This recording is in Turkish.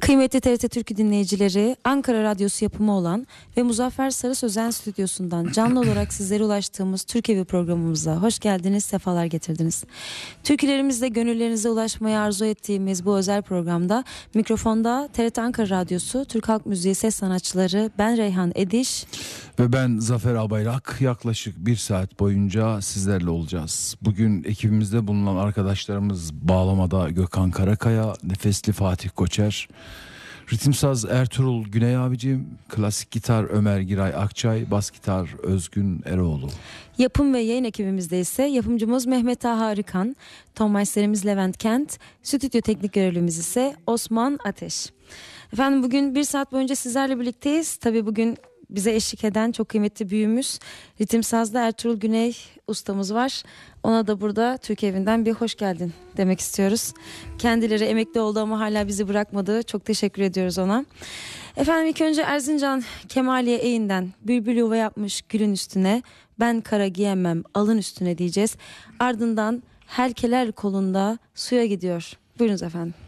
Kıymetli TRT Türkü dinleyicileri, Ankara Radyosu yapımı olan ve Muzaffer Sarı Sözen stüdyosundan canlı olarak sizlere ulaştığımız Türkevi programımıza hoş geldiniz, sefalar getirdiniz. Türkülerimizle gönüllerinize ulaşmayı arzu ettiğimiz bu özel programda mikrofonda TRT Ankara Radyosu Türk Halk Müziği ses sanatçıları ben Reyhan Ediş ve ben Zafer Abayrak yaklaşık 1 saat boyunca sizlerle olacağız. Bugün ekibimizde bulunan arkadaşlarımız bağlamada Gökhan Karakaya, nefesli Fatih Koçer, ritimsaz Ertuğrul Güney abicim, klasik gitar Ömer Giray Akçay, bas gitar Özgün Eroğlu. Yapım ve yayın ekibimizde ise yapımcımız Mehmet Taha Arıkan, ton maçlarımız Levent Kent, stüdyo teknik görevlimiz ise Osman Ateş. Efendim bugün 1 saat boyunca sizlerle birlikteyiz. Tabii bugün bize eşlik eden çok kıymetli büyüğümüz ritimsazda Ertuğrul Güney ustamız var. Ona da burada Türk Evi'nden bir hoş geldin demek istiyoruz. Kendileri emekli oldu ama hala bizi bırakmadı. Çok teşekkür ediyoruz ona. Efendim ilk önce Erzincan Kemaliye Eğin'den bülbül yuva yapmış gülün üstüne, ben kara giyemem alın üstüne diyeceğiz. Ardından Helkeler kolunda suya gidiyor. Buyurunuz efendim.